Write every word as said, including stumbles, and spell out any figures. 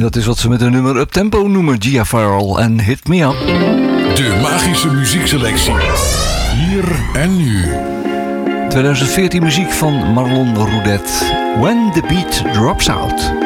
Dat is wat ze met een nummer uptempo noemen. Gia Farrell en Hit Me Up. De magische muziekselectie. Hier en nu. twintig veertien muziek van Marlon Roudet. When the Beat Drops Out.